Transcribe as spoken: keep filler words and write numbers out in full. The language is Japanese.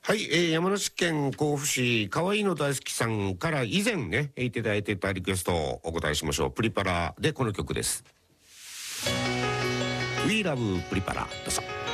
はい、えー、山梨県甲府市かわいいの大好きさんから以前ねいただいてたリクエストをお答えしましょう。プリパラでこの曲です。 We Love プリパラ、どうぞ。